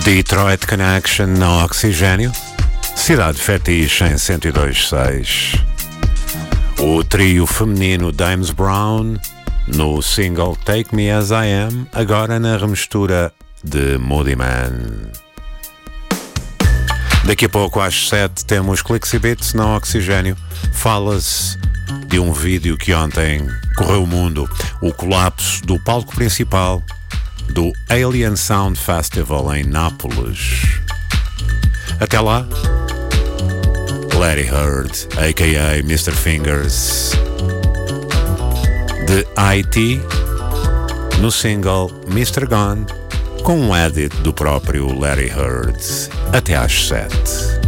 Detroit Connection na Oxigênio, Cidade Fetiche em 102.6. O trio feminino James Brown no single Take Me As I Am, agora na remistura de Moody Man. Daqui a pouco às 7 temos Clicks e Bits na Oxigênio. Fala-se de um vídeo que ontem correu o mundo, o colapso do palco principal do Alien Sound Festival em Nápoles. Até lá, Larry Heard, a.k.a. Mr. Fingers, de IT, no single Mr. Gone, com um edit do próprio Larry Heard. Até às 7.